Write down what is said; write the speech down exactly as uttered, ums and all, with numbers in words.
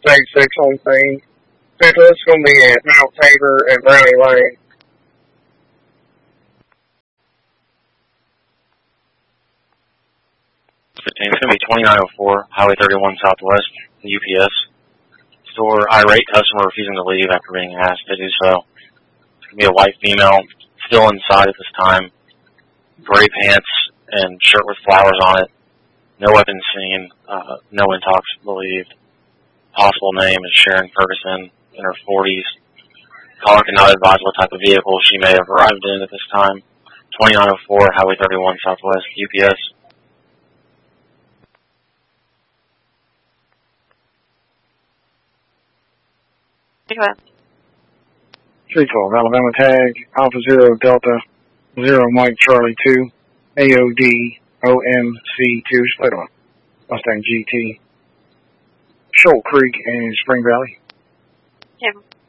thirty-six on scene. Central is going to be at Mount Tabor and Brownie Lane. fifteen, it's going to be twenty-nine oh four, Highway thirty-one Southwest, U P S. Store, irate customer refusing to leave after being asked to do so. It's going to be a white female, still inside at this time. Gray pants and shirt with flowers on it. No weapons seen. Uh, no intox believed. Possible name is Sharon Ferguson, in her forties. Caller cannot advise what type of vehicle she may have arrived in at this time. twenty-nine oh four, Highway thirty-one Southwest, U P S. three twelve, Alabama tag, Alpha Zero Delta, Zero Mike Charlie two, A O D O M C two, split on Mustang G T, Shoal Creek and Spring Valley. Yeah.